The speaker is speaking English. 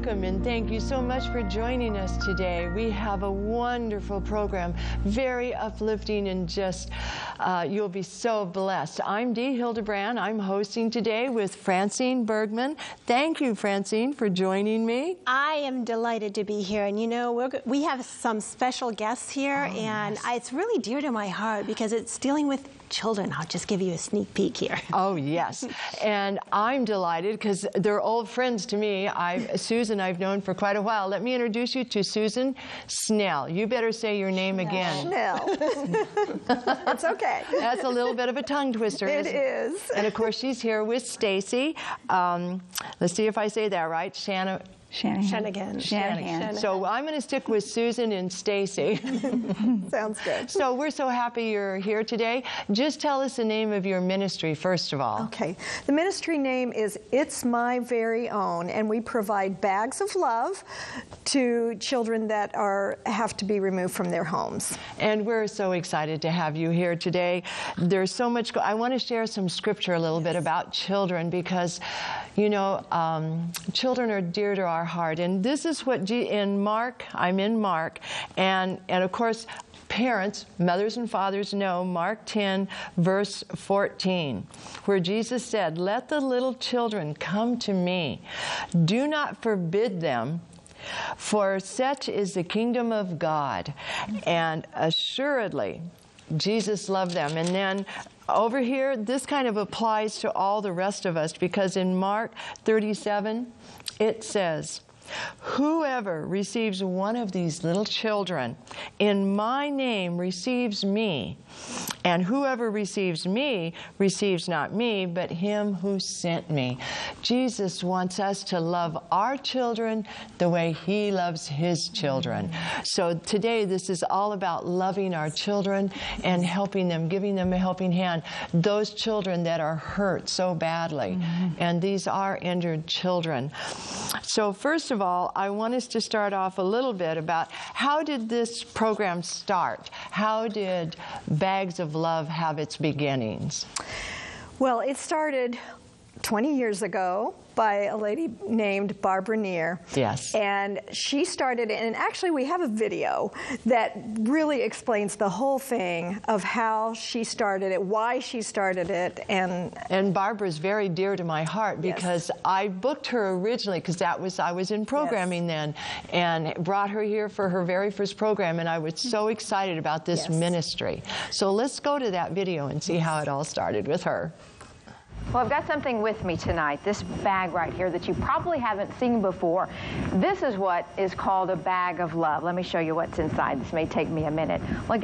welcome and thank you so much for joining us today. We have a wonderful program, very uplifting, and just you'll be so blessed. I'm Dee Hildebrand. I'm hosting today with Francine Bergman. Thank you, Francine, for joining me. I am delighted to be here, and you know, we have some special guests here, and yes. It's really dear to my heart because it's dealing with children. I'll just give you a sneak peek here. Oh, yes. And I'm delighted because they're old friends to me. Susan I've known for quite a while. Let me introduce you to Susan Snell. You better say your name again. Snell. It's okay. That's a little bit of a tongue twister. It is. And of course, she's here with Stacy. Let's see if I say that right. Shanahan. So I'm going to stick with Susan and Stacy. Sounds good. So we're so happy you're here today. Just tell us the name of your ministry, first of all. Okay. The ministry name is It's My Very Own, and we provide bags of love to children that have to be removed from their homes. And we're so excited to have you here today. There's so much. I want to share some scripture a little bit about children because, you know, children are dear to our heart. And this is what in Mark, I'm in Mark, and of course, parents, mothers and fathers know Mark 10, verse 14, where Jesus said, "Let the little children come to me. Do not forbid them, for such is the kingdom of God." And assuredly, Jesus loved them. And then over here, this kind of applies to all the rest of us, because in Mark 37, it says, "Whoever receives one of these little children in my name receives me, and whoever receives me receives not me, but him who sent me." Jesus wants us to love our children the way he loves his children. So today, this is all about loving our children and helping them, giving them a helping hand. Those children that are hurt so badly, and these are injured children. So first of all, I want us to start off a little bit about how did this program start? How did Bags of Love have its beginnings? Well, it started 20 years ago by a lady named Barbara Neer. Yes. And she started it, and actually we have a video that really explains the whole thing of how she started it, why she started it, and Barbara's very dear to my heart because I booked her originally because I was in programming then, and brought her here for her very first program, and I was so excited about this ministry. So let's go to that video and see how it all started with her. Well, I've got something with me tonight, this bag right here that you probably haven't seen before. This is what is called a bag of love. Let me show you what's inside. This may take me a minute. Look